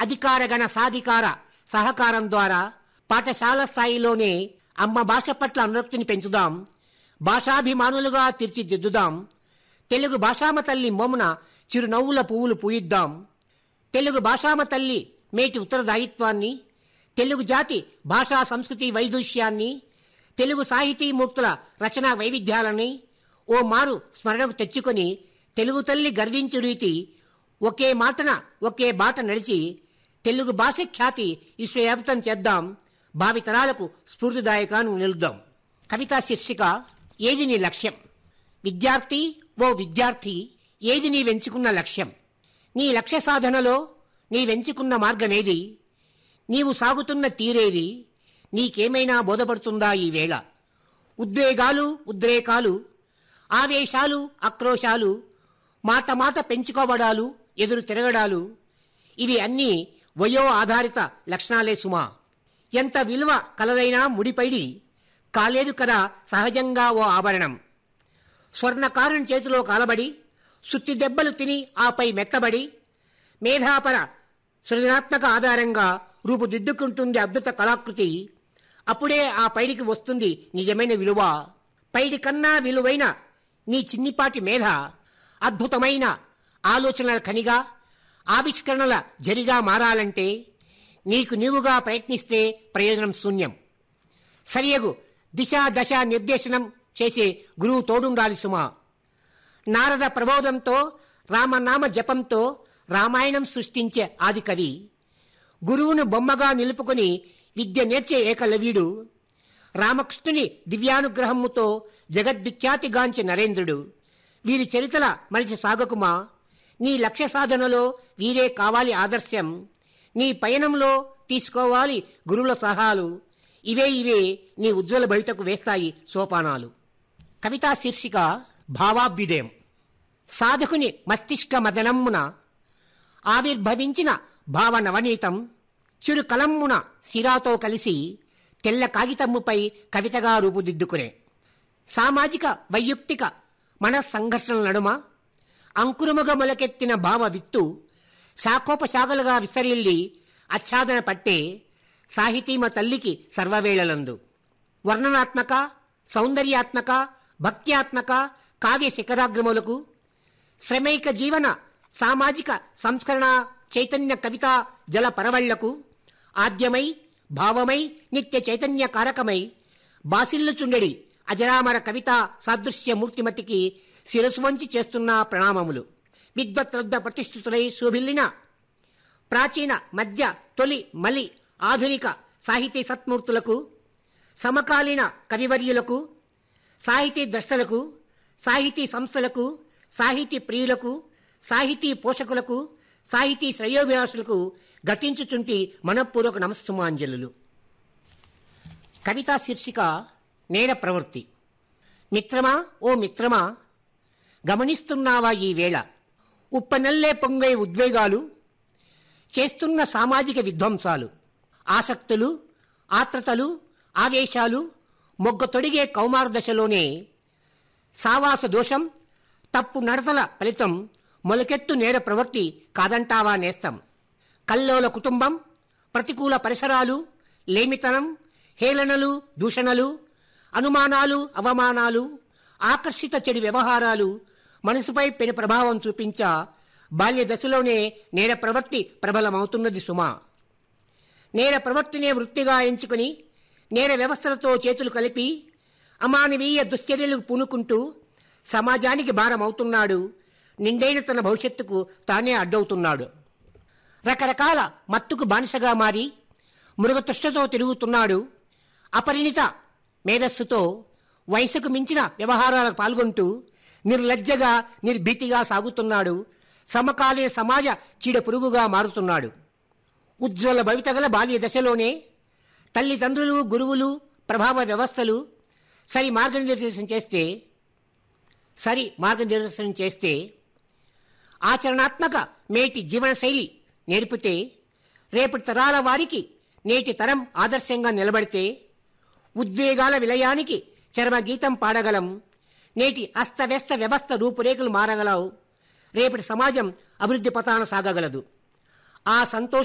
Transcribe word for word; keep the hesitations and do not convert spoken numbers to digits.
అధికారగణ సాధికార సహకారం ద్వారా పాఠశాల స్థాయిలోనే అమ్మ భాష పట్ల అనురక్తిని పెంచుదాం, భాషాభిమానులుగా తీర్చిదిద్దుదాం. తెలుగు భాషామ తల్లి మోమున చిరునవ్వుల పువ్వులు పూయిద్దాం. తెలుగు భాషామ తల్లి మేటి ఉత్తరదాయిత్వాన్ని, తెలుగు జాతి భాషా సంస్కృతి వైదుష్యాన్ని, తెలుగు సాహితీమూర్తుల రచనా వైవిధ్యాలని ఓ మారు స్మరణకు తెచ్చుకొని తెలుగు తల్లి గర్వించు రీతి ఒకే మాటన ఒకే బాట నడిచి తెలుగు భాష ఖ్యాతి విశ్వవ్యాప్తం చేద్దాం. భావితరాలకు స్ఫూర్తిదాయకాన్ని నిలుద్దాం. కవితా శీర్షిక ఏది నీ లక్ష్యం? విద్యార్థి, ఓ విద్యార్థి, ఏది నీ వెంచుకున్న లక్ష్యం? నీ లక్ష్య సాధనలో నీ వెంచుకున్న మార్గమేది? నీవు సాగుతున్న తీరేది? నీకేమైనా బోధపడుతుందా ఈ వేళ? ఉద్వేగాలు, ఉద్రేకాలు, ఆవేశాలు, ఆక్రోశాలు, మాట మాట పెంచుకోవడాలు, ఎదురు తిరగడాలు, ఇవి అన్నీ వయో ఆధారిత లక్షణాలే సుమా. ఎంత విలువ కలదైనా ముడిపడి కాలేదు కదా సహజంగా ఓ ఆభరణం. స్వర్ణకారుని చేతిలో కాలబడి సుత్తి దెబ్బలు తిని ఆపై మెత్తబడి మేధాపర సృజనాత్మక ఆధారంగా రూపుదిద్దుకుంటుంది అద్భుత కళాకృతి. అప్పుడే ఆ పైడికి వస్తుంది నిజమైన విలువ. పైడి కన్నా విలువైన నీ చిన్నిపాటి మేధ అద్భుతమైన ఆలోచనల ఖనిగా, ఆవిష్కరణల జరిగా మారాలంటే నీకు నీవుగా ప్రయత్నిస్తే ప్రయోజనం శూన్యం. సరియగు దిశా దశ నిర్దేశనం చేసే గురువు తోడుండాలి సుమా. నారద ప్రబోధంతో, రామనామ జపంతో రామాయణం సృష్టించే ఆది కవి, గురువును బొమ్మగా నిలుపుకొని విద్య నేర్చే ఏకలవ్యుడు, రామకృష్ణుని దివ్యానుగ్రహముతో జగద్విఖ్యాతిగాంచే నరేంద్రుడు, వీరి చరిత్రల మనిషి సాగకుమా. నీ లక్ష్య సాధనలో వీరే కావాలి ఆదర్శం. నీ పయనంలో తీసుకోవాలి గురువుల సలహాలు. ఇవే ఇవే నీ ఉజ్వల భవితకు వేస్తాయి సోపానాలు. కవితా శీర్షిక భావాభ్యుదయం. సాధకుని మస్తిష్క మదనమ్మున ఆవిర్భవించిన భావ నవనీతం చిరు కలమ్మున సిరాతో కలిసి తెల్ల కాగితమ్ముపై కవితగా రూపుదిద్దుకునే సామాజిక వైయుక్తిక మనస్సంఘర్షణల నడుమ అంకురముగా మొలకెత్తిన భావ విత్తు శాఖోపశాఖలుగా విస్తరిల్లి ఆచ్ఛాదన పట్టే సాహితీమ తల్లికి సర్వవేళలందు వర్ణనాత్మక, సౌందర్యాత్మక, భక్త్యాత్మక కావ్య శిఖరాగ్రములకు శ్రమైక జీవన సామాజిక సంస్కరణ చైతన్య కవితా జల పరవళ్లకు ఆద్యమై భావమై నిత్య చైతన్య కారకమై బాసిల్లుచుండెడి అజరామర కవితా సాదృశ్య మూర్తిమతికి శిరసు వంచి చేస్తున్న ప్రణామములు. విద్వత్రద్ద ప్రతిష్ఠితులై శోభిల్లిన ప్రాచీన మధ్య తొలి మలి ఆధునిక సాహితీ సత్మూర్తులకు, సమకాలీన కవివర్యులకు, సాహితీ ద్రష్టలకు, సాహితీ సంస్థలకు, సాహితీ ప్రియులకు, సాహితీ పోషకులకు, సాహితీ శ్రేయోభిలాషులకు ఘటించుచుంటి మనఃపూర్వక నమస్సుమాంజలులు. కవితా శీర్షిక నేర ప్రవృత్తి. మిత్రమా, ఓ మిత్రమా, గమనిస్తున్నావా ఈ వేళ ఉప్పనల్లే పొంగే ఉద్వేగాలు, చేస్తున్న సామాజిక విధ్వంసాలు, ఆసక్తులు, ఆత్రతలు, ఆవేశాలు మొగ్గ తొడిగే కౌమార దశలోనే సావాస దోషం, తప్పు నడతల ఫలితం మొలకెత్తు నేర ప్రవృత్తి కాదంటావా నేస్తం. కల్లోల కుటుంబం, ప్రతికూల పరిసరాలు, లేమితనం, హేళనలు, దూషణలు, అనుమానాలు, అవమానాలు, ఆకర్షిత చెడు వ్యవహారాలు మనసుపై పెను ప్రభావం చూపించా బాల్య దశలోనే నేర ప్రవృత్తి ప్రబలమవుతున్నది సుమా. నేర ప్రవృత్తినే వృత్తిగా ఎంచుకుని నేర వ్యవస్థలతో చేతులు కలిపి అమానవీయ దుశ్చర్యలకు పూనుకుంటూ సమాజానికి భారమవుతున్నాడు. నిండైన తన భవిష్యత్తుకు తానే అడ్డవుతున్నాడు. రకరకాల మత్తుకు బానిసగా మారి మృగతృష్ణతో తిరుగుతున్నాడు. అపరిణిత మేధస్సుతో వయసుకు మించిన వ్యవహారాలకు పాల్గొంటూ నిర్లజ్జగా నిర్భీతిగా సాగుతున్నాడు. సమకాలీన సమాజ చీడ పురుగుగా మారుతున్నాడు. ఉజ్వల భవితగల బాల్య దశలోనే తల్లిదండ్రులు, గురువులు, ప్రభావ వ్యవస్థలు సరి మార్గనిర్దేశం చేస్తే సరి మార్గనిర్దేశం చేస్తే ఆచరణాత్మక మేటి జీవనశైలి నేర్పితే, రేపటి తరాల వారికి నేటి తరం ఆదర్శంగా నిలబడితే ఉద్వేగాల విలయానికి చరమగీతం పాడగలం. నేటి అస్తవ్యస్త వ్యవస్థ రూపురేఖలు మారగలవు. రేపటి సమాజం అభివృద్ధి పథాన సాగగలదు. ఆ సంతోష